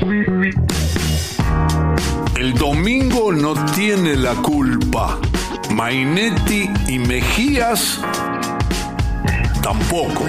El domingo no tiene la culpa. Mainetti y Mejías tampoco.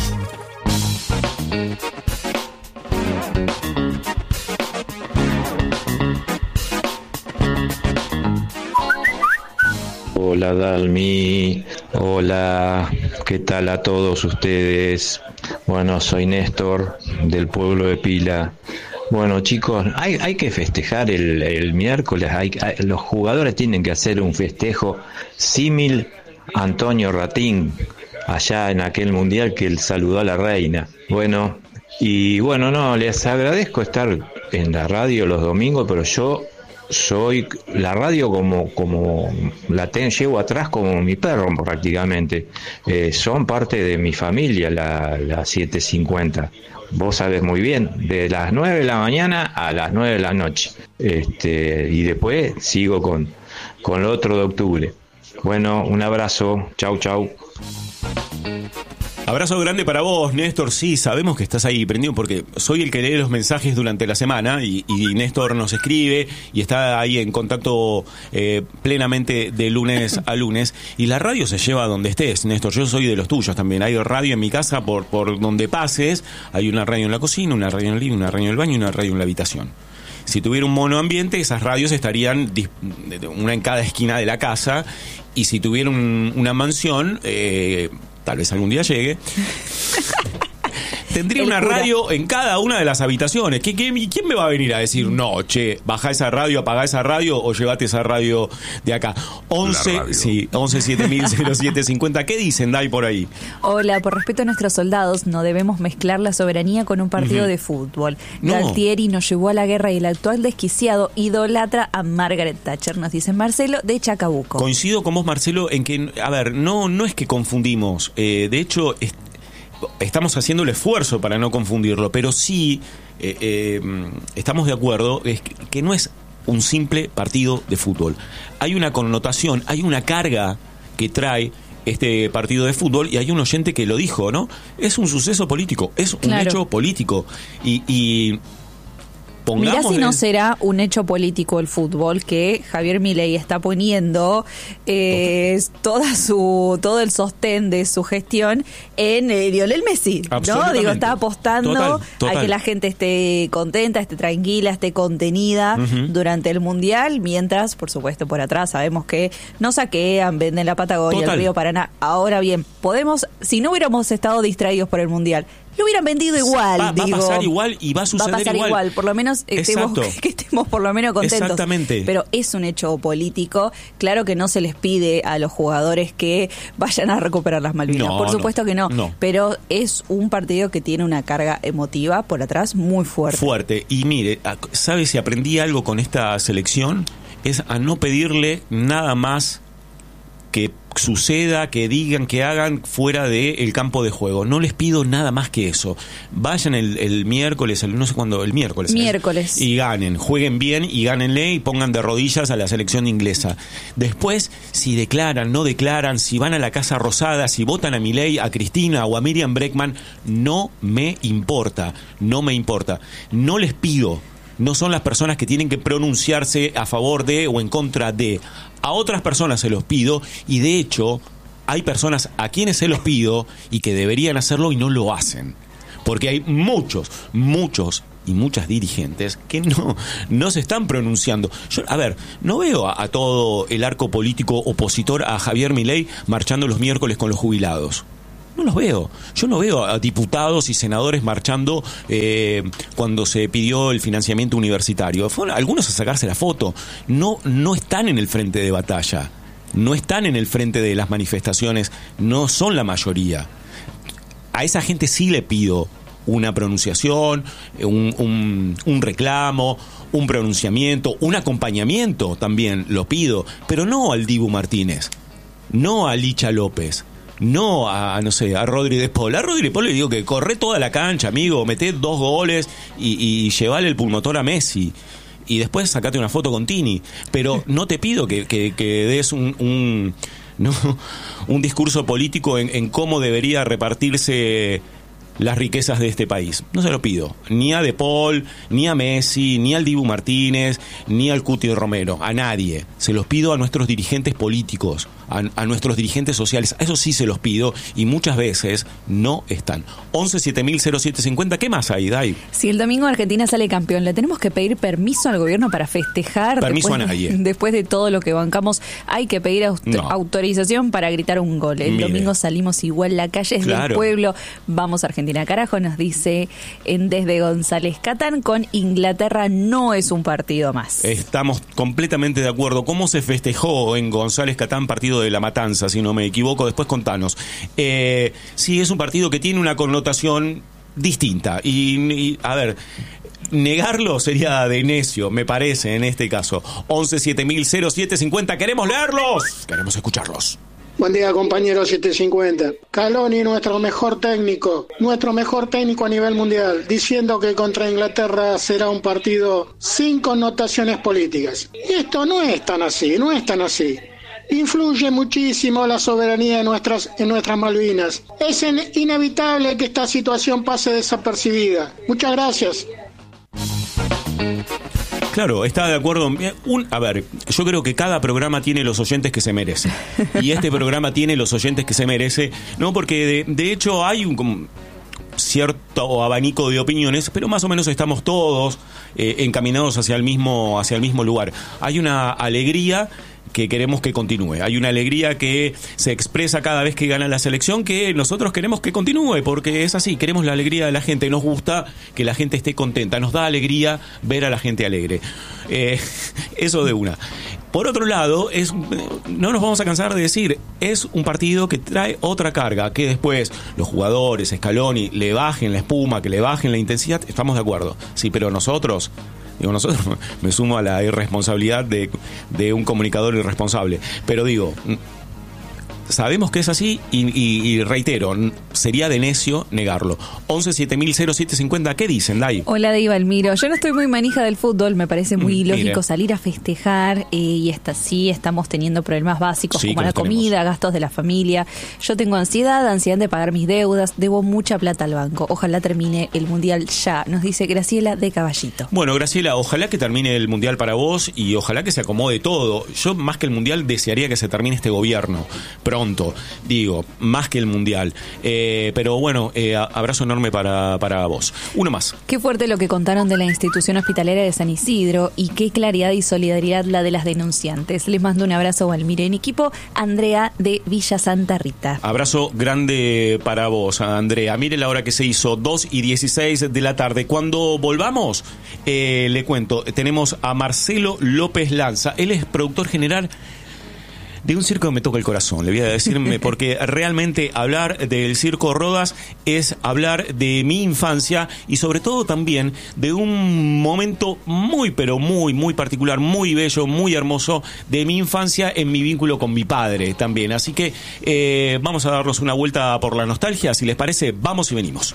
Hola Dalmi, hola, ¿qué tal a todos ustedes? Bueno, soy Néstor del pueblo de Pila. Bueno, chicos, hay que festejar el miércoles, los jugadores tienen que hacer un festejo símil a Antonio Ratín, allá en aquel mundial que él saludó a la reina. Bueno, no, les agradezco estar en la radio los domingos, pero yo soy la radio como llevo atrás como mi perro prácticamente. Son parte de mi familia, la 750. Vos sabés muy bien, de las 9 de la mañana a las 9 de la noche. Y después sigo con el otro de octubre. Bueno, un abrazo. Chau, chau. Abrazo grande para vos, Néstor. Sí, sabemos que estás ahí prendido porque soy el que lee los mensajes durante la semana y Néstor nos escribe y está ahí en contacto plenamente de lunes a lunes. Y la radio se lleva a donde estés, Néstor. Yo soy de los tuyos también. Hay radio en mi casa por donde pases. Hay una radio en la cocina, una radio en el living, una radio en el baño y una radio en la habitación. Si tuviera un monoambiente, esas radios estarían una en cada esquina de la casa. Y si tuviera una mansión... tal vez algún día llegue, tendría una radio en cada una de las habitaciones. ¿Quién me va a venir a decir, no, che, baja esa radio, apaga esa radio o llévate esa radio de acá? 11 7000-0750. ¿Qué dicen, Dai, por ahí? Hola, por respeto a nuestros soldados, no debemos mezclar la soberanía con un partido de fútbol. No. Galtieri nos llevó a la guerra y el actual desquiciado idolatra a Margaret Thatcher, nos dice Marcelo de Chacabuco. Coincido con vos, Marcelo, en que, a ver, no es que confundimos. De hecho, estamos haciendo el esfuerzo para no confundirlo, pero sí estamos de acuerdo que no es un simple partido de fútbol. Hay una connotación, hay una carga que trae este partido de fútbol y hay un oyente que lo dijo, ¿no? Es un suceso político, es un hecho político y mirá si no será un hecho político el fútbol, que Javier Milei está poniendo todo el sostén de su gestión en Lionel Messi, ¿no? Digo, está apostando a que la gente esté contenta, esté tranquila, esté contenida durante el Mundial, mientras, por supuesto, por atrás sabemos que nos saquean, venden la Patagonia, el río Paraná. Ahora bien, si no hubiéramos estado distraídos por el Mundial, lo hubieran vendido igual. Va a pasar igual y va a suceder igual. Va a pasar igual, por lo menos que estemos por lo menos contentos. Exactamente. Pero es un hecho político. Claro que no se les pide a los jugadores que vayan a recuperar las Malvinas. Por supuesto que no. Pero es un partido que tiene una carga emotiva por atrás muy fuerte. Fuerte. Y mire, ¿sabes si aprendí algo con esta selección? Es a no pedirle nada más que suceda, que digan, que hagan fuera del campo de juego. No les pido nada más que eso. Vayan el miércoles, no sé cuándo, el miércoles. Y ganen, jueguen bien y gánenle y pongan de rodillas a la selección inglesa. Después, si declaran, no declaran, si van a la Casa Rosada, si votan a Milei, a Cristina o a Miriam Bregman, no me importa. No les pido. No son las personas que tienen que pronunciarse a favor de o en contra de. A otras personas se los pido y de hecho hay personas a quienes se los pido y que deberían hacerlo y no lo hacen. Porque hay muchos y muchas dirigentes que no se están pronunciando. Yo, no veo a todo el arco político opositor a Javier Milei marchando los miércoles con los jubilados. No los veo. Yo no veo a diputados y senadores marchando cuando se pidió el financiamiento universitario. Fueron algunos a sacarse la foto. No están en el frente de batalla. No están en el frente de las manifestaciones. No son la mayoría. A esa gente sí le pido una pronunciación, un reclamo, un pronunciamiento, un acompañamiento también lo pido. Pero no al Dibu Martínez. No a Licha López. No a Rodri de Paul. A Rodri de Paul le digo que corre toda la cancha, amigo, meté 2 goles y llevale el pulmotor a Messi. Y después sacate una foto con Tini. Pero no te pido que des un discurso político en cómo debería repartirse las riquezas de este país. No se lo pido ni a De Paul, ni a Messi, ni al Dibu Martínez, ni al Cuti Romero, a nadie. Se los pido a nuestros dirigentes políticos, a nuestros dirigentes sociales. A eso sí se los pido y muchas veces no están. 11-7000-0750. ¿Qué más hay, Dai? Si el domingo Argentina sale campeón, ¿le tenemos que pedir permiso al gobierno para festejar? Permiso a nadie. Después de todo lo que bancamos, hay que pedir autorización para gritar un gol. El domingo salimos igual, la calle es del pueblo. Vamos a Argentina, carajo, nos dice desde González Catán. Con Inglaterra no es un partido más. Estamos completamente de acuerdo. ¿Cómo se festejó en González Catán, partido de La Matanza, si no me equivoco? Después contanos. Sí, es un partido que tiene una connotación distinta. Y a ver, negarlo sería de necio, me parece, en este caso. 11-7000-0750. ¡Queremos leerlos! Queremos escucharlos. Buen día, compañero 750. Scaloni, nuestro mejor técnico a nivel mundial, diciendo que contra Inglaterra será un partido sin connotaciones políticas. Y esto no es tan así. Influye muchísimo la soberanía en nuestras Malvinas. Es inevitable que esta situación pase desapercibida. Muchas gracias. Claro, está de acuerdo. A ver, yo creo que cada programa tiene los oyentes que se merece. Y este programa tiene los oyentes que se merece, ¿no? Porque de hecho hay un cierto abanico de opiniones, pero más o menos estamos todos encaminados hacia el mismo lugar. Hay una alegría que queremos que continúe. Hay una alegría que se expresa cada vez que gana la selección, que nosotros queremos que continúe, porque es así, queremos la alegría de la gente, nos gusta que la gente esté contenta, nos da alegría ver a la gente alegre. Eso de una. Por otro lado, no nos vamos a cansar de decir, es un partido que trae otra carga, que después los jugadores, Scaloni, le bajen la espuma, que le bajen la intensidad, estamos de acuerdo. Sí, pero nosotros me sumo a la irresponsabilidad de un comunicador irresponsable. Pero digo, sabemos que es así y reitero, sería de necio negarlo. 11-7000-0750. ¿Qué dicen, Dai? Hola, Dai Valmiro. Yo no estoy muy manija del fútbol, me parece muy lógico salir a festejar y estamos teniendo problemas básicos como la comida, gastos de la familia. Yo tengo ansiedad de pagar mis deudas, debo mucha plata al banco. Ojalá termine el Mundial ya, nos dice Graciela de Caballito. Bueno, Graciela, ojalá que termine el Mundial para vos y ojalá que se acomode todo. Yo, más que el Mundial, desearía que se termine este gobierno pronto, digo, más que el Mundial. Pero bueno, abrazo enorme para vos. Uno más. Qué fuerte lo que contaron de la institución hospitalaria de San Isidro y qué claridad y solidaridad la de las denunciantes. Les mando un abrazo, Valmiro, en equipo. Andrea de Villa Santa Rita. Abrazo grande para vos, Andrea. Mire la hora que se hizo, 2:16 de la tarde. Cuando volvamos, le cuento, tenemos a Marcelo López Lanza. Él es productor general de un circo que me toca el corazón, le voy a decirme, porque realmente hablar del Circo Rodas es hablar de mi infancia y sobre todo también de un momento muy, pero muy, muy particular, muy bello, muy hermoso de mi infancia en mi vínculo con mi padre también. Así que vamos a darnos una vuelta por la nostalgia, si les parece, vamos y venimos.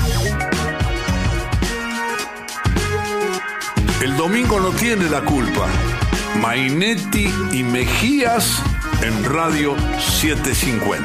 El domingo no tiene la culpa. Mainetti y Mejías en Radio 750.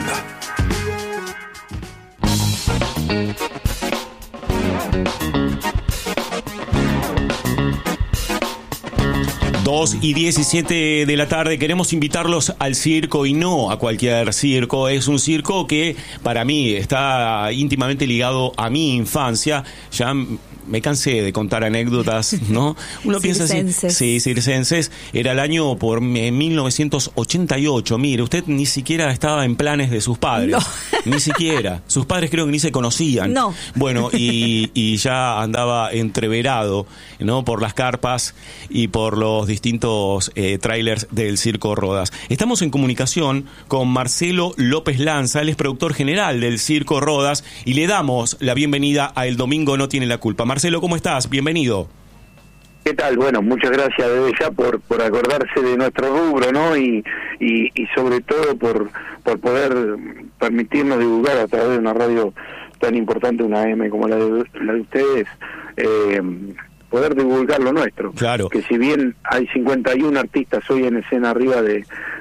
Dos y 17 de la tarde, queremos invitarlos al circo y no a cualquier circo. Es un circo que para mí está íntimamente ligado a mi infancia. Ya me cansé de contar anécdotas, ¿no? Uno piensa así. Sí, circenses. Era el año por 1988. Mire, usted ni siquiera estaba en planes de sus padres. No. Ni siquiera. Sus padres creo que ni se conocían. No. Bueno, y ya andaba entreverado, ¿no? Por las carpas y por los distintos trailers del Circo Rodas. Estamos en comunicación con Marcelo López Lanza. Él es productor general del Circo Rodas y le damos la bienvenida a El Domingo No Tiene la Culpa. Marcelo, ¿cómo estás? Bienvenido. ¿Qué tal? Bueno, muchas gracias desde ya por acordarse de nuestro rubro, ¿no? Y sobre todo por poder permitirnos divulgar a través de una radio tan importante, una AM como la de ustedes, poder divulgar lo nuestro. Claro. Que si bien hay 51 artistas hoy en escena arriba de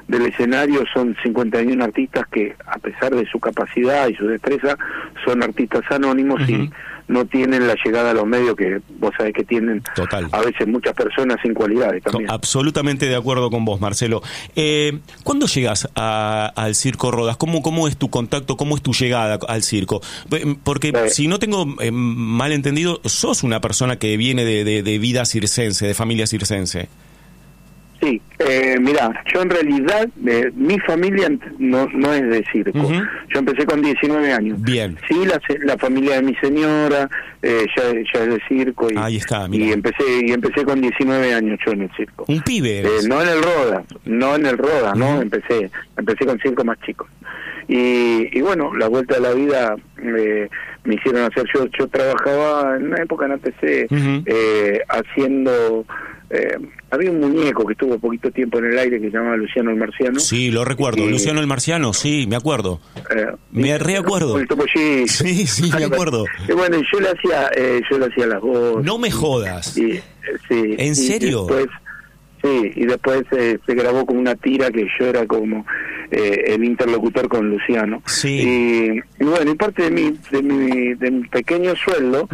del escenario son 51 artistas que, a pesar de su capacidad y su destreza, son artistas anónimos y no tienen la llegada a los medios que vos sabés que tienen. Total. A veces muchas personas sin cualidades también. Absolutamente de acuerdo con vos, Marcelo. ¿Cuándo llegas al Circo Rodas? ¿Cómo es tu contacto? ¿Cómo es tu llegada al circo? Porque si no tengo mal entendido, sos una persona que viene de vida circense, de familia circense. Sí, mirá, yo en realidad, mi familia no es de circo. Yo empecé con 19 años. Bien. Sí, la familia de mi señora ya es de circo. Ahí está, mirá. Y empecé con 19 años yo en el circo. Un pibe. No en el Rodas, ¿no? Empecé con circo más chicos. Y bueno, la vuelta a la vida me hicieron hacer, yo trabajaba en una época en ATC haciendo... había un muñeco que estuvo poquito tiempo en el aire que se llamaba Luciano el Marciano. Sí, lo recuerdo. Luciano el Marciano, sí, me acuerdo. Me reacuerdo. Sí, me acuerdo. Y bueno, yo le hacía las voces. No me jodas. Sí. ¿En serio? Y después se grabó con una tira que yo era como el interlocutor con Luciano. Sí. Y bueno, y parte de mi pequeño sueldo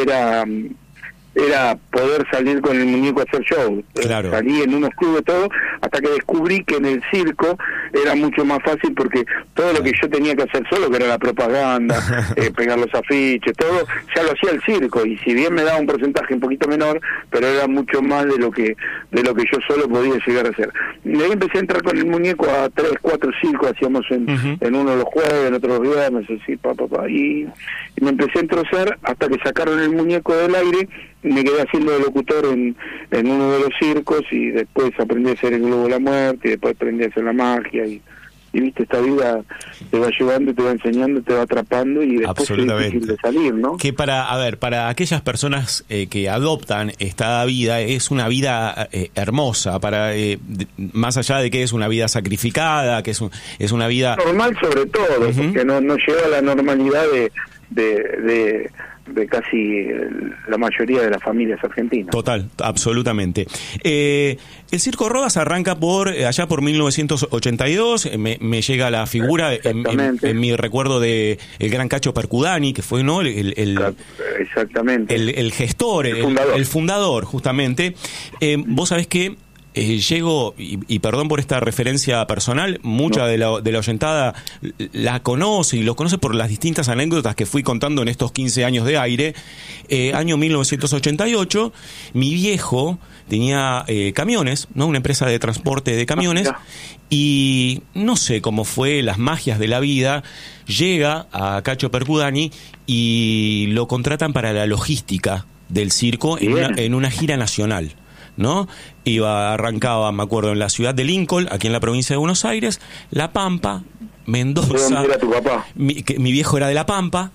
era poder salir con el muñeco a hacer show. Claro. Salí en unos clubes, todo, hasta que descubrí que en el circo era mucho más fácil porque todo lo que yo tenía que hacer solo, que era la propaganda, pegar los afiches, todo, ya lo hacía el circo, y si bien me daba un porcentaje un poquito menor, pero era mucho más de lo que yo solo podía llegar a hacer. Y ahí empecé a entrar con el muñeco a 3, 4 circos, hacíamos en uno los jueves, en otro los viernes, así, y me empecé a entrosar hasta que sacaron el muñeco del aire. Me quedé haciendo de locutor en uno de los circos, y después aprendí a hacer el globo de la muerte, y después aprendí a hacer la magia, y viste, esta vida te va llevando, te va enseñando, te va atrapando, y después es difícil de salir, ¿no? Que para aquellas personas que adoptan esta vida, es una vida hermosa, más allá de que es una vida sacrificada, que es una vida normal, sobre todo, porque no lleva a la normalidad de casi la mayoría de las familias argentinas. Total, absolutamente. El Circo Rodas arranca allá por 1982, me llega la figura en mi recuerdo de el gran Cacho Percudani, que fue exactamente el gestor, el fundador, justamente. Vos sabés que llego, y perdón por esta referencia personal, mucha de la oyentada la conoce, y lo conoce por las distintas anécdotas que fui contando en estos 15 años de aire. Año 1988, mi viejo tenía camiones, ¿no? Una empresa de transporte de camiones, y no sé cómo fue, las magias de la vida, llega a Cacho Percudani y lo contratan para la logística del circo en una gira nacional, ¿no? Arrancaba, me acuerdo, en la ciudad de Lincoln, aquí en la provincia de Buenos Aires, La Pampa, Mendoza. ¿De dónde era tu papá? Mi viejo era de La Pampa,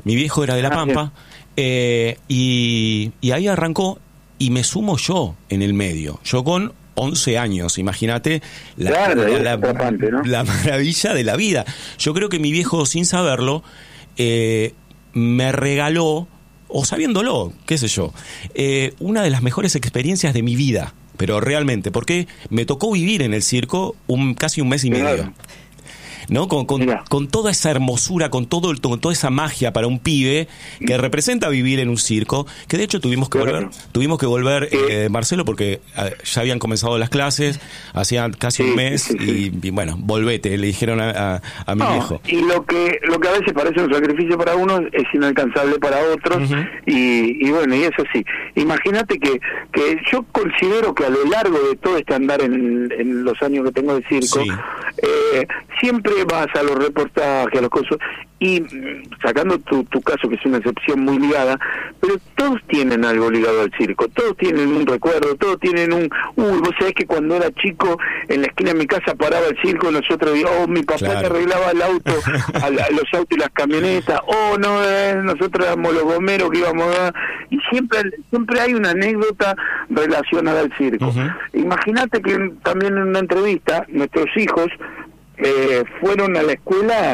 y ahí arrancó, y me sumo yo en el medio, yo con 11 años, imagínate la maravilla de la vida. Yo creo que mi viejo, sin saberlo, me regaló, o sabiéndolo, qué sé yo, una de las mejores experiencias de mi vida, pero realmente, porque me tocó vivir en el circo casi un mes y medio, ¿no? Con toda esa hermosura, con toda esa magia para un pibe que representa vivir en un circo, que de hecho tuvimos que volver, Marcelo, porque ya habían comenzado las clases, hacía casi un mes, y bueno, volvete, le dijeron a mi viejo. Y lo que a veces parece un sacrificio para unos es inalcanzable para otros, y bueno, y eso sí. Imagínate que yo considero que a lo largo de todo este andar en los años que tengo de circo, siempre vas a los reportajes, a los cosas, y sacando tu caso, que es una excepción muy ligada, pero todos tienen algo ligado al circo, todos tienen un recuerdo, todos tienen vos sabés que cuando era chico, en la esquina de mi casa paraba el circo, y nosotros mi papá le arreglaba el auto, los autos y las camionetas, nosotros éramos los gomeros que íbamos y siempre hay una anécdota relacionada al circo. Imagínate que también en una entrevista, nuestros hijos fueron a la escuela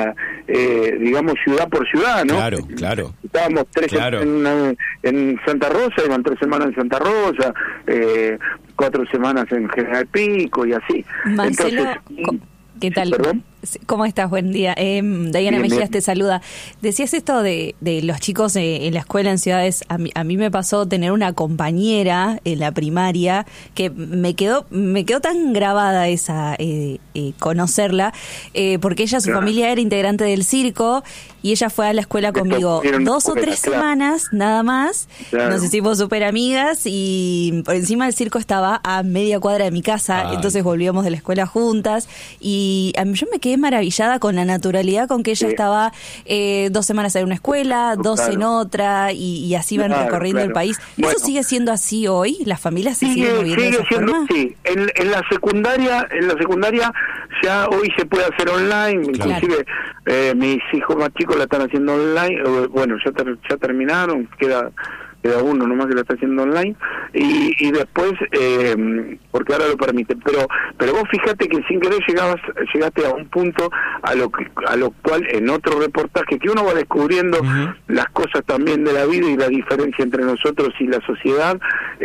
digamos, ciudad por ciudad, ¿no? Claro. Estábamos 3 en Santa Rosa, iban 3 semanas en Santa Rosa, 4 semamas en General Pico y así. Marcelo, entonces, ¿qué tal? ¿Perdón? ¿Cómo estás? Buen día. Diana Mejías te saluda. Decías esto de los chicos en la escuela en ciudades. A mí me pasó tener una compañera en la primaria que me quedó tan grabada esa conocerla, porque ella, su familia era integrante del circo y ella fue a la escuela conmigo 2 o 3 semanas, nada más. Claro. Nos hicimos súper amigas y por encima el circo estaba a media cuadra de mi casa, entonces volvíamos de la escuela juntas y a mí yo me quedé maravillada con la naturalidad con que ella estaba 2 semanas en una escuela, 2 en otra y así van recorriendo el país. Bueno, ¿eso sigue siendo así hoy? ¿Las familias se siguen moviendo de esa forma? Sí, en la secundaria ya hoy se puede hacer online, inclusive mis hijos más chicos la están haciendo online, bueno, ya terminaron, queda uno nomás que la está haciendo online y después porque ahora lo permiten, pero vos fíjate que sin querer llegaste a un punto a lo cual en otro reportaje que uno va descubriendo las cosas también de la vida y la diferencia entre nosotros y la sociedad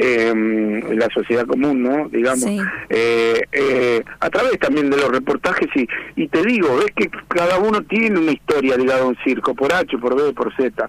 común, ¿no? Digamos, a través también de los reportajes y te digo, ves que cada uno tiene una historia ligada a un circo, por H, por B, por Z.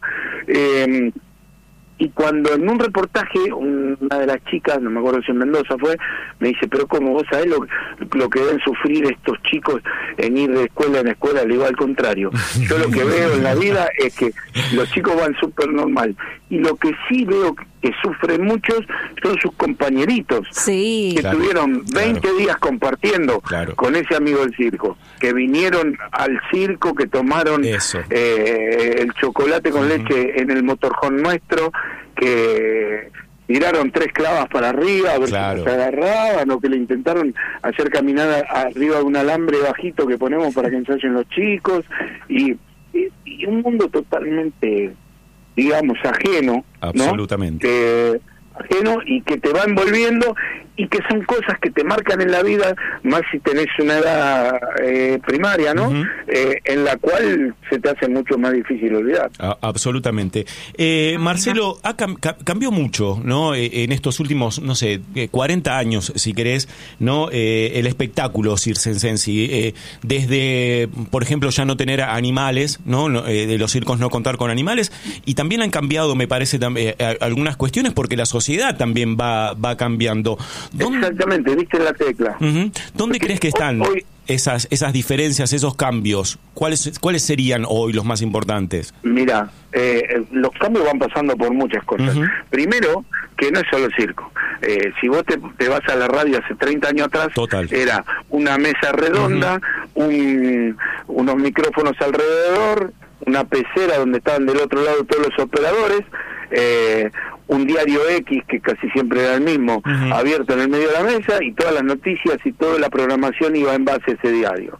Y cuando en un reportaje, una de las chicas, no me acuerdo si en Mendoza fue, me dice, pero ¿cómo vos sabés lo que deben sufrir estos chicos en ir de escuela en escuela? Le digo, al contrario. Yo lo que veo en la vida es que los chicos van súper normal. Y lo que sí veo que sufren muchos son sus compañeritos, que estuvieron 20 días compartiendo con ese amigo del circo, que vinieron al circo, que tomaron el chocolate con leche en el motorhome nuestro, que tiraron 3 clavas para arriba a ver si se agarraban, o que le intentaron hacer caminar arriba de un alambre bajito que ponemos para que ensayen los chicos, y un mundo totalmente, digamos, ajeno, absolutamente, ajeno, y que te va envolviendo, y que son cosas que te marcan en la vida, más si tenés una edad primaria, ¿no? En la cual se te hace mucho más difícil olvidar. Absolutamente. Marcelo, cambió mucho, ¿no? En estos últimos, 40 años, si querés, ¿no? El espectáculo circense, desde, por ejemplo, ya no tener animales, ¿no? De los circos no contar con animales, y también han cambiado, me parece, algunas cuestiones, porque la sociedad también va cambiando. Exactamente, diste la tecla. ¿Dónde crees que están esas diferencias, esos cambios? ¿Cuáles serían hoy los más importantes? Mira, los cambios van pasando por muchas cosas. Primero, que no es solo circo. Si vos te vas a la radio hace 30 años atrás, era una mesa redonda, unos micrófonos alrededor, una pecera donde estaban del otro lado todos los operadores, un diario X, que casi siempre era el mismo, abierto en el medio de la mesa, y todas las noticias y toda la programación iba en base a ese diario.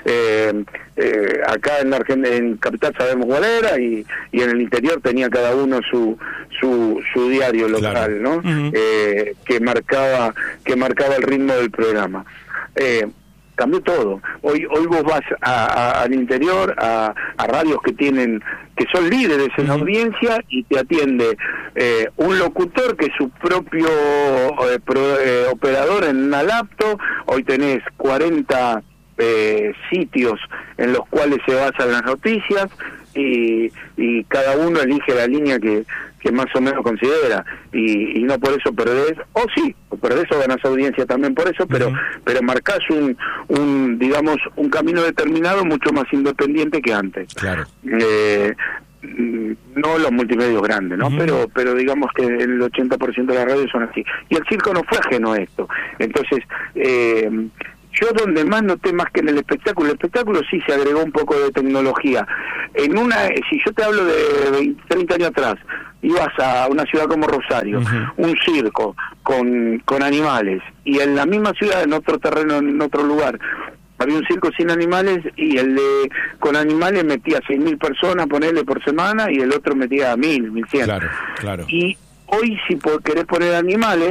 Acá en Capital sabemos cuál era, y en el interior tenía cada uno su diario local, ¿no? Que marcaba el ritmo del programa. Cambió todo. Hoy vos vas al interior, a radios que son líderes en audiencia, y te atiende un locutor que es su propio operador en una laptop. Hoy tenés 40 sitios en los cuales se basan las noticias, y cada uno elige la línea que más o menos considera, y no por eso perdés, o sí, perdés o ganás audiencia también por eso, pero marcás digamos, un camino determinado mucho más independiente que antes. No los multimedios grandes, ¿no? Pero digamos que el 80% de las radios son así. Y el circo no fue ajeno a esto. Entonces, yo donde más noté, más que en el espectáculo sí se agregó un poco de tecnología. Si yo te hablo de 30 años atrás, ibas a una ciudad como Rosario, un circo con animales, y en la misma ciudad, en otro terreno, en otro lugar, había un circo sin animales, y el de con animales metía 6.000 personas, ponele, por semana, y el otro metía 1.000, 1.100. Claro. Y hoy, si querés poner animales,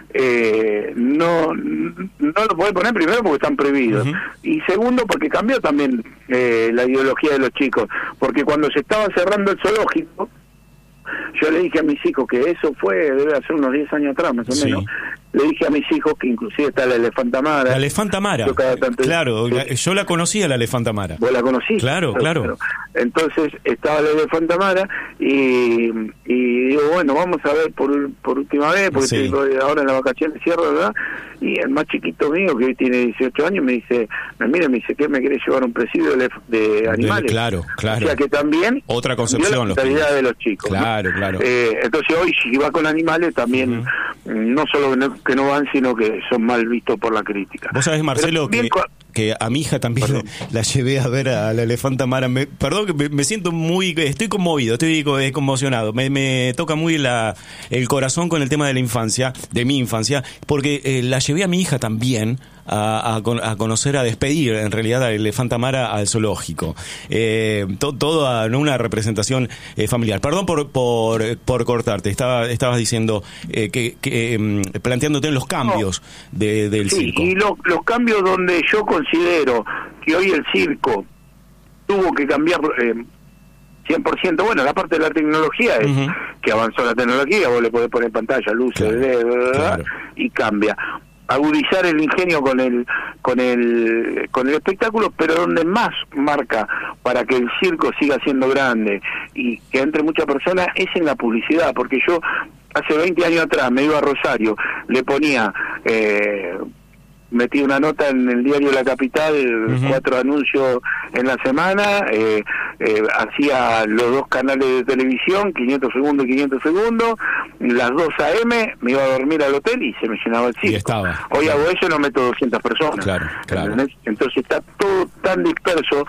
no lo podés poner, primero porque están prohibidos, y segundo porque cambió también la ideología de los chicos, porque cuando se estaba cerrando el zoológico, yo le dije a mis hijos, que eso debe hacer unos 10 años atrás más o menos, le dije a mis hijos que inclusive está la Elefantamara. La Elefantamara, claro, yo la conocía, la Elefantamara. ¿Vos la conocís? Claro. Entonces estaba la Elefantamara y digo, bueno, vamos a ver por última vez, porque ahora en la vacación de cierre, ¿verdad? Y el más chiquito mío, que hoy tiene 18 años, me dice, ¿qué me querés llevar a un presidio de animales? Claro. O sea que también otra concepción, la mentalidad de los chicos. Claro. Entonces hoy si va con animales también, no solo que no van, sino que son mal vistos por la crítica. Vos sabés, Marcelo, que a mi hija también la llevé a ver a la Elefantamara. Perdón que me siento estoy conmovido, estoy conmocionado. Me toca muy el corazón con el tema de la infancia, de mi infancia, porque la llevé a mi hija también a conocer, a despedir en realidad a Elefantamara al zoológico. Toda una representación familiar. Perdón por cortarte, estabas diciendo que planteándote los cambios del circo. Y los cambios donde yo considero que hoy el circo tuvo que cambiar 100%, bueno, la parte de la tecnología es que avanzó la tecnología, vos le podés poner pantalla, luces, claro. Y cambia. Agudizar el ingenio con el espectáculo, pero donde más marca para que el circo siga siendo grande y que entre muchas personas es en la publicidad, porque yo hace 20 años atrás me iba a Rosario, le ponía metí una nota en el diario La Capital, 4 anuncios en la semana, hacía los 2 canales de televisión, 500 segundos y 500 segundos, las 2 AM, me iba a dormir al hotel y se me llenaba el circo. Hoy hago eso y no meto 200 personas. Claro. Entonces está todo tan disperso,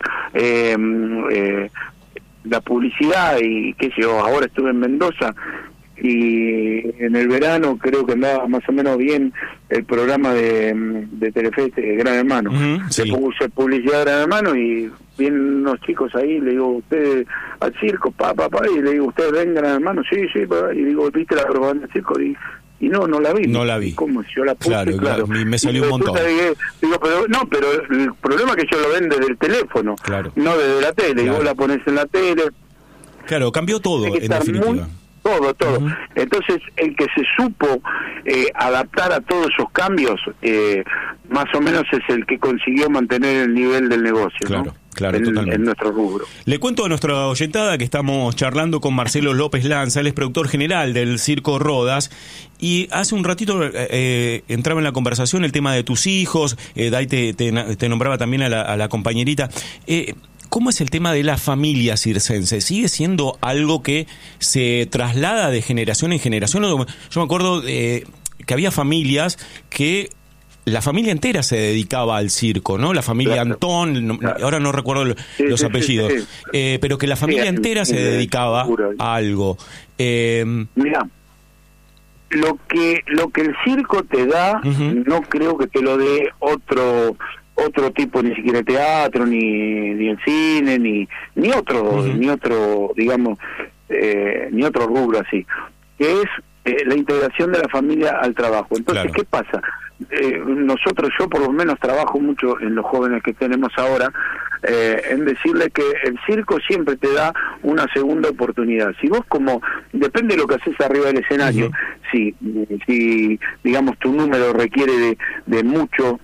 la publicidad y qué sé yo, ahora estuve en Mendoza, y en el verano creo que andaba más o menos bien el programa de Telefe, Gran Hermano. Le puse publicidad a Gran Hermano y vienen unos chicos ahí, le digo, ustedes al circo, papá, y le digo, ustedes ven Gran Hermano, sí, papá. Y digo, ¿viste la propaganda del circo? Y no la vi. No la vi. ¿Cómo? Si yo la puse, claro. Me salió un montón. Digo, pero el problema es que yo lo ven desde el teléfono, no desde la tele. Y vos la pones en la tele. Claro, cambió todo, en definitiva. Todo. Entonces, el que se supo adaptar a todos esos cambios, más o menos es el que consiguió mantener el nivel del negocio, claro, totalmente. En nuestro rubro. Le cuento a nuestra oyentada que estamos charlando con Marcelo López Lanza, él es productor general del Circo Rodas, y hace un ratito entraba en la conversación el tema de tus hijos, Dai te nombraba también a la compañerita. ¿Cómo es el tema de la familia circense? ¿Sigue siendo algo que se traslada de generación en generación? Yo me acuerdo que había familias que la familia entera se dedicaba al circo, ¿no? La familia Antón, ahora no recuerdo los apellidos, pero que la familia entera se dedicaba a algo. Mirá, lo que el circo te da, no creo que te lo dé otro tipo, ni siquiera teatro, ni el cine, ni otro, digamos, ni otro rubro así, que es la integración de la familia al trabajo. Entonces, ¿qué pasa? Yo por lo menos trabajo mucho en los jóvenes que tenemos ahora, en decirle que el circo siempre te da una segunda oportunidad. Si vos depende de lo que haces arriba del escenario, si digamos tu número requiere de mucho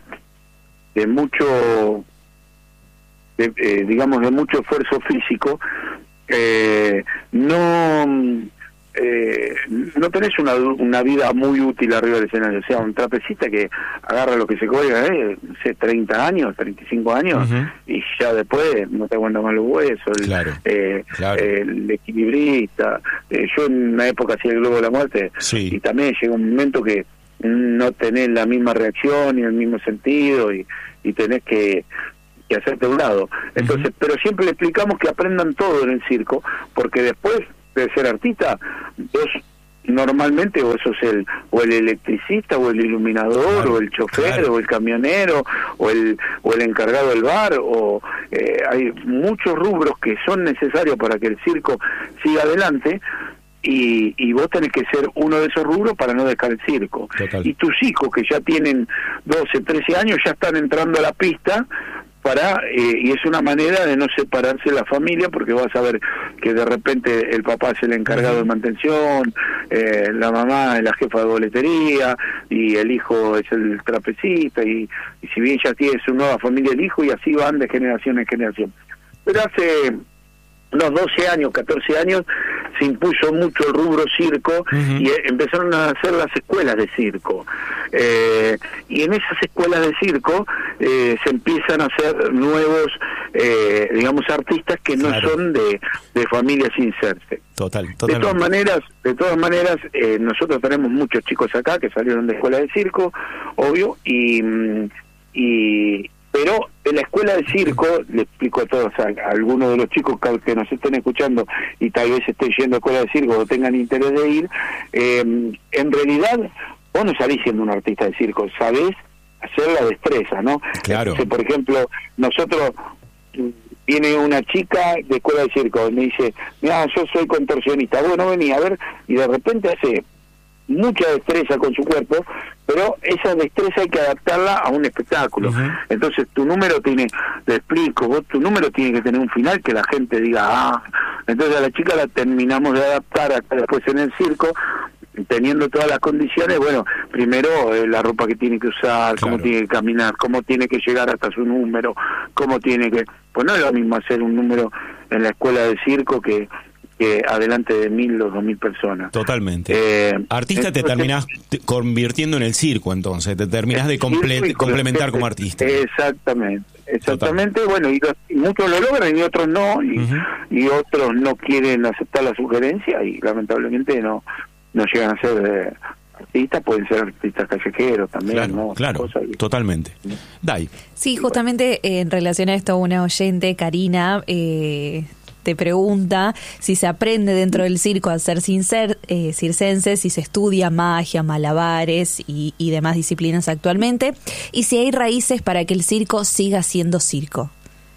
esfuerzo físico, no tenés una vida muy útil arriba del escenario. O sea, un trapecista que agarra lo que se cuelga, 30 años, 35 años, y ya después no te aguanta más los huesos, el equilibrista. Yo en una época hacía el Globo de la Muerte, y también llega un momento que no tenés la misma reacción ni el mismo sentido, y tenés que hacerte a un lado. Entonces, pero siempre le explicamos que aprendan todo en el circo, porque después de ser artista, vos normalmente vos sos el electricista, o el iluminador, o el chofer, o el camionero, o el encargado del bar, o hay muchos rubros que son necesarios para que el circo siga adelante, y vos tenés que ser uno de esos rubros para no dejar el circo. Total. Y tus hijos, que ya tienen 12, 13 años, ya están entrando a la pista y es una manera de no separarse de la familia, porque vas a ver que de repente el papá es el encargado de mantención, la mamá es la jefa de boletería, y el hijo es el trapecista, y si bien ya tiene su nueva familia el hijo, y así van de generación en generación. Pero hace unos 12 años, 14 años, se impuso mucho el rubro circo, y empezaron a hacer las escuelas de circo. Y en esas escuelas de circo se empiezan a hacer nuevos, digamos, artistas que no son de familias inserse. Totalmente. De todas maneras, nosotros tenemos muchos chicos acá que salieron de escuelas de circo, obvio, pero en la escuela de circo, le explico a todos, a algunos de los chicos que nos estén escuchando y tal vez estén yendo a escuela de circo o tengan interés de ir, en realidad vos no salís siendo un artista de circo, sabés hacer la destreza, ¿no? Claro. Entonces, por ejemplo, nosotros, viene una chica de escuela de circo y me dice, mira, yo soy contorsionista, bueno, vení a ver, y de repente hace mucha destreza con su cuerpo, pero esa destreza hay que adaptarla a un espectáculo. Entonces tu número tiene, le explico, tu número tiene que tener un final que la gente diga, entonces a la chica la terminamos de adaptar hasta después en el circo, teniendo todas las condiciones. Bueno, primero la ropa que tiene que usar, cómo tiene que caminar, cómo tiene que llegar hasta su número, cómo tiene que, pues no es lo mismo hacer un número en la escuela de circo que adelante de 1.000 o 2.000 personas. Totalmente. Artista, entonces, te terminás convirtiendo en el circo, entonces te terminás de complementar como artista. Exactamente. Bueno, y muchos lo logran y otros no, y otros no quieren aceptar la sugerencia y lamentablemente no llegan a ser artistas, pueden ser artistas callejeros también. Claro, totalmente. Dai. Sí, justamente en relación a esto, una oyente, Karina, te pregunta si se aprende dentro del circo a ser circense, si se estudia magia, malabares y demás disciplinas actualmente, y si hay raíces para que el circo siga siendo circo.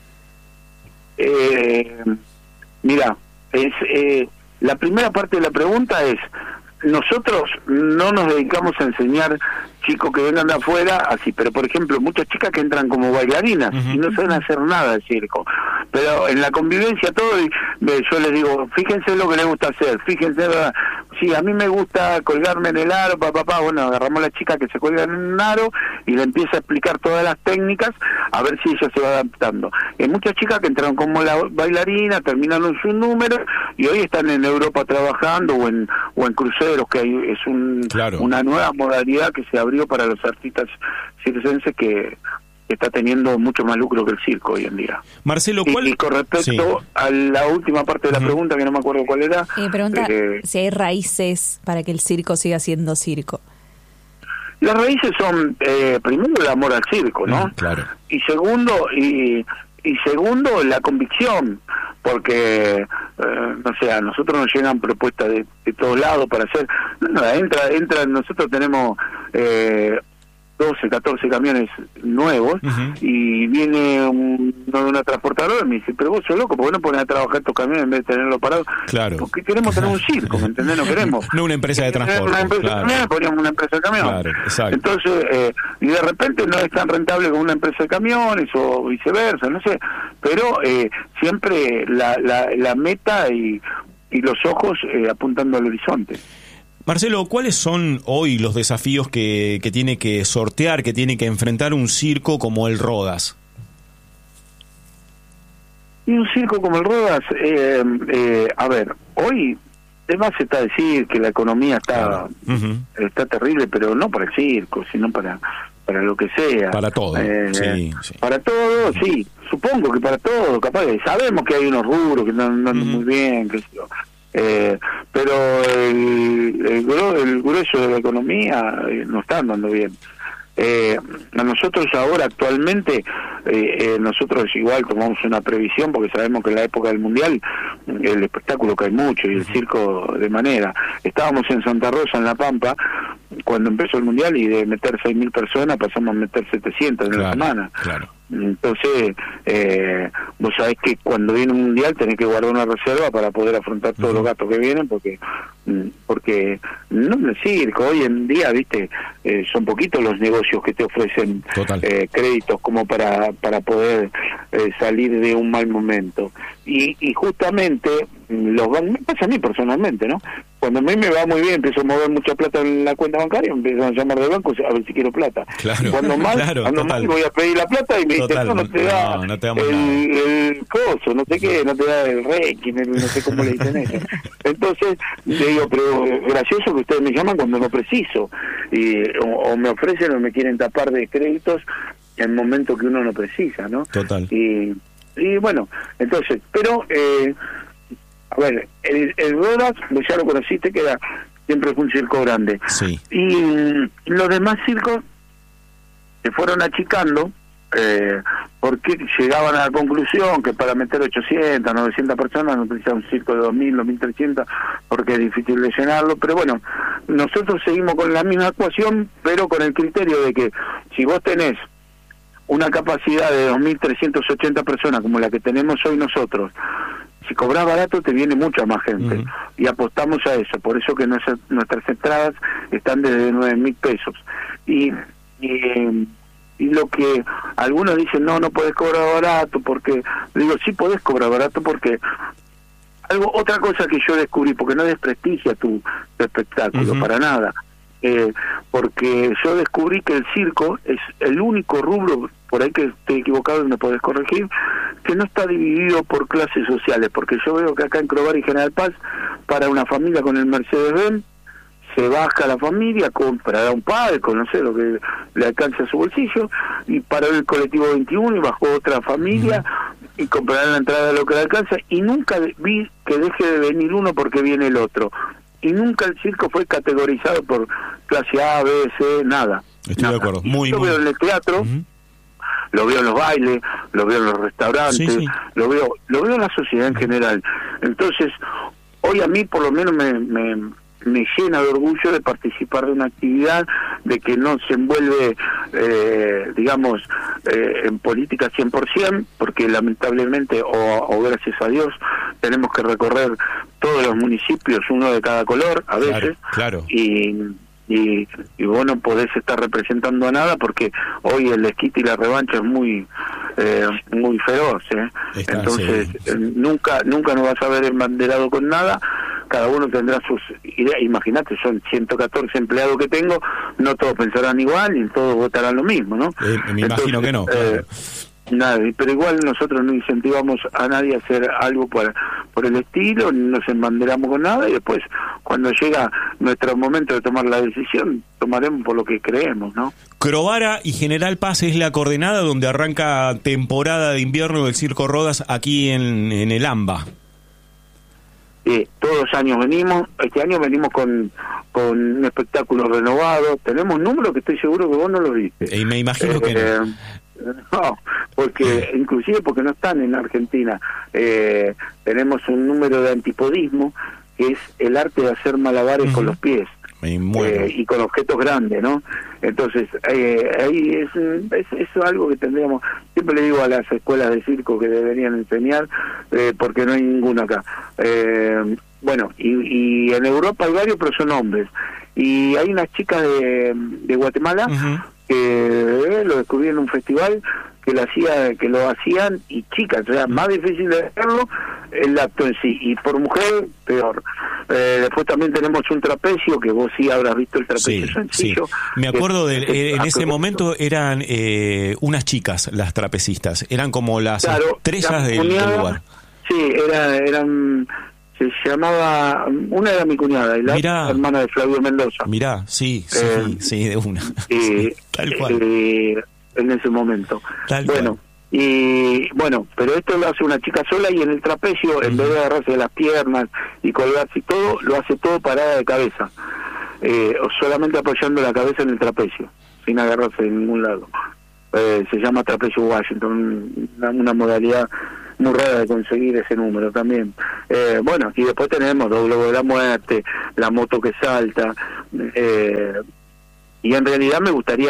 Mira, la primera parte de la pregunta es, nosotros no nos dedicamos a enseñar chicos que vengan de afuera así, pero por ejemplo muchas chicas que entran como bailarinas y no saben hacer nada de circo, pero en la convivencia todo, yo les digo, fíjense lo que les gusta hacer, fíjense, sí, a mí me gusta colgarme en el aro, bueno, agarramos a la chica que se cuelga en un aro y le empieza a explicar todas las técnicas, a ver si ella se va adaptando. Hay muchas chicas que entraron como la bailarina, terminaron su número y hoy están en Europa trabajando o en cruceros, que es una nueva modalidad que se abrió para los artistas circenses que está teniendo mucho más lucro que el circo hoy en día. Marcelo, y con respecto a la última parte de la pregunta, que no me acuerdo cuál era. Pregunta si hay raíces para que el circo siga siendo circo. Las raíces son, primero, el amor al circo, ¿no? Claro. Y segundo, la convicción, porque, no sé, a nosotros nos llegan propuestas de todos lados para hacer, nosotros tenemos 12, 14 camiones nuevos y viene una transportadora y me dice, pero vos sos loco, ¿por qué no pones a trabajar estos camiones en vez de tenerlos parados? Claro. Porque queremos tener un circo, ¿me entendés? No queremos. No una empresa de transporte. Una empresa de camiones, poníamos una empresa de camiones. Claro, exacto. Entonces, y de repente no es tan rentable como una empresa de camiones o viceversa, no sé, pero siempre la meta y los ojos apuntando al horizonte. Marcelo, ¿cuáles son hoy los desafíos que tiene que sortear, que tiene que enfrentar un circo como el Rodas? Y un circo como el Rodas, a ver, hoy además se está a decir que la economía está terrible, pero no para el circo, sino para lo que sea. Para todo, sí. Para todo, sí. Supongo que para todo, capaz. Sabemos que hay unos rubros que no andan muy bien, que pero el grueso de la economía no está andando bien. A nosotros ahora actualmente, nosotros igual tomamos una previsión porque sabemos que en la época del Mundial el espectáculo cae mucho y el circo de manera. Estábamos en Santa Rosa, en La Pampa, cuando empezó el Mundial, y de meter 6.000 personas pasamos a meter 700 en la semana. Entonces, vos sabés que cuando viene un mundial tenés que guardar una reserva para poder afrontar todos los gastos que vienen, porque no en el circo, hoy en día, viste, son poquitos los negocios que te ofrecen créditos como para poder salir de un mal momento. Y justamente, me pasa a mí personalmente, ¿no? Cuando a mí me va muy bien, empiezo a mover mucha plata en la cuenta bancaria, me empiezan a llamar del banco a ver si quiero plata. Claro, cuando mal voy a pedir la plata y me dice, no te da el coso, no sé qué, no te da el Reiki, no sé cómo le dicen eso. Entonces, le digo, pero gracioso que ustedes me llaman cuando no preciso, o me ofrecen o me quieren tapar de créditos en el momento que uno no precisa, ¿no? Total. Y bueno, entonces, pero... a ver, el Rodas, vos ya lo conociste, que siempre fue un circo grande. Sí. Y los demás circos se fueron achicando porque llegaban a la conclusión que para meter 800, 900 personas no necesita un circo de 2.000, 2.300, porque es difícil de llenarlo. Pero bueno, nosotros seguimos con la misma actuación, pero con el criterio de que si vos tenés una capacidad de 2.380 personas como la que tenemos hoy nosotros, si cobras barato te viene mucha más gente. Y apostamos a eso, por eso que nuestras entradas están desde 9.000 pesos. Y lo que algunos dicen, no podés cobrar barato, porque digo, sí podés cobrar barato, porque otra cosa que yo descubrí, porque no desprestigia tu espectáculo para nada, porque yo descubrí que el circo es el único rubro, por ahí que estoy equivocado y me podés corregir, que no está dividido por clases sociales, porque yo veo que acá en Crobar y General Paz, para una familia con el Mercedes-Benz, se baja la familia, comprará un palco, no sé, lo que le alcance a su bolsillo, y para el colectivo 21 y bajó otra familia y comprará la entrada de lo que le alcanza, y nunca vi que deje de venir uno porque viene el otro. Y nunca el circo fue categorizado por clase A, B, C, nada. Estoy de acuerdo. Yo veo en el teatro, lo veo en los bailes, lo veo en los restaurantes, lo veo en la sociedad en general. Entonces, hoy a mí por lo menos me llena de orgullo de participar de una actividad, de que no se envuelve, digamos, en política 100%, porque lamentablemente, o gracias a Dios, tenemos que recorrer todos los municipios, uno de cada color, a veces, claro. Y vos no podés estar representando a nada, porque hoy el desquite y la revancha es muy feroz, entonces nunca nos vas a ver embanderado con nada. Cada uno tendrá sus ideas. Imagínate, son 114 empleados que tengo, no todos pensarán igual y todos votarán lo mismo, ¿no? Me imagino que no. Claro. Nada, pero igual nosotros no incentivamos a nadie a hacer algo por el estilo, ni nos embanderamos con nada, y después, cuando llega nuestro momento de tomar la decisión, tomaremos por lo que creemos, ¿no? Crovara y General Paz es la coordenada donde arranca temporada de invierno del Circo Rodas aquí en el AMBA. Todos los años venimos, este año venimos con un espectáculo renovado, tenemos un número que estoy seguro que vos no lo viste. Y me imagino que no. No, porque inclusive porque no están en Argentina. Tenemos un número de antipodismo, que es el arte de hacer malabares con los pies. Y con objetos grandes, ¿no? Entonces, ahí es algo que tendríamos, siempre le digo a las escuelas de circo que deberían enseñar, porque no hay ninguna acá. Bueno, y en Europa hay varios, pero son hombres. Y hay unas chicas de Guatemala que lo descubrí en un festival, que lo hacían, y chicas, o sea, más difícil de hacerlo el acto en sí, y por mujer peor. Después también tenemos un trapecio, que vos sí habrás visto el trapecio sencillo. Sí. Me acuerdo en ese momento eran unas chicas las trapecistas, eran como las estrellas del lugar. Sí, eran se llamaba, una era mi cuñada y la otra hermana de Flavio Mendoza. Mirá, sí, de una. Tal cual. En ese momento. Pero esto lo hace una chica sola, y en el trapecio, en vez de agarrarse de las piernas y colgarse y todo, lo hace todo parada de cabeza, o solamente apoyando la cabeza en el trapecio, sin agarrarse de ningún lado. Se llama trapecio Washington, una modalidad muy rara de conseguir ese número también. Y después tenemos Doble de la Muerte, la moto que salta, y en realidad me gustaría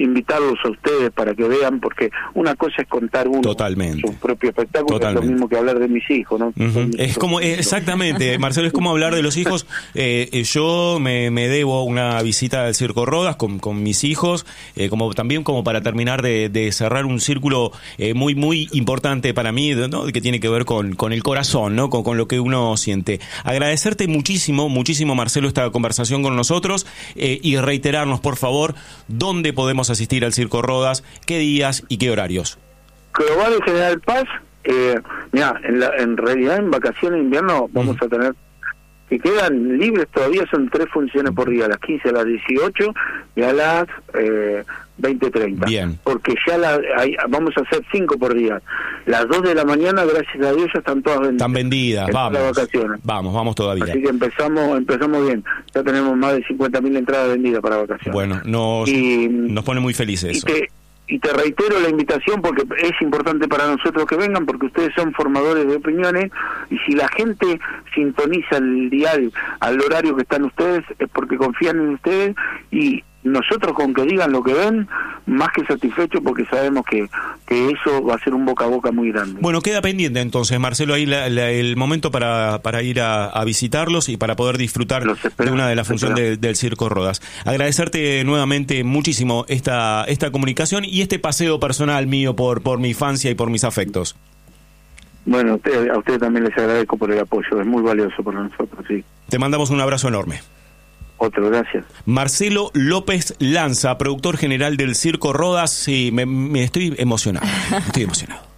invitarlos a ustedes para que vean, porque una cosa es contar uno Totalmente. su propio espectáculo, es lo mismo que hablar de mis hijos, ¿no? Es como, exactamente, Marcelo, es como hablar de los hijos. Yo me debo una visita al Circo Rodas con mis hijos, como también como para terminar de cerrar un círculo muy muy importante para mí, ¿no? Que tiene que ver con el corazón, ¿no? Con lo que uno siente. Agradecerte muchísimo, Marcelo, esta conversación con nosotros, y reiterarnos, por favor, dónde podemos asistir al Circo Rodas, qué días y qué horarios. Global y General Paz, mira, en realidad en vacaciones de invierno vamos a tener, que quedan libres todavía, son 3 funciones por día, a las 15, a las 18 y a las 20:30. Bien. Porque ya vamos a hacer 5 por día. Las 2 de la mañana, gracias a Dios, ya están todas vendidas. Están vendidas, vamos todavía. Así que empezamos bien. Ya tenemos más de 50.000 entradas vendidas para vacaciones. Bueno, nos pone muy felices eso. Y te reitero la invitación, porque es importante para nosotros que vengan, porque ustedes son formadores de opiniones, y si la gente sintoniza el dial al horario que están ustedes, es porque confían en ustedes, y nosotros con que digan lo que ven, más que satisfechos, porque sabemos que eso va a ser un boca a boca muy grande. Bueno, queda pendiente entonces, Marcelo, ahí el momento para ir a visitarlos y para poder disfrutar de una de las funciones del Circo Rodas. Agradecerte nuevamente muchísimo esta comunicación y este paseo personal mío por mi infancia y por mis afectos. Bueno, a ustedes también les agradezco por el apoyo, es muy valioso para nosotros, sí. Te mandamos un abrazo enorme. Otro, gracias. Marcelo López Lanza, productor general del Circo Rodas. Sí, me estoy emocionado. Estoy emocionado.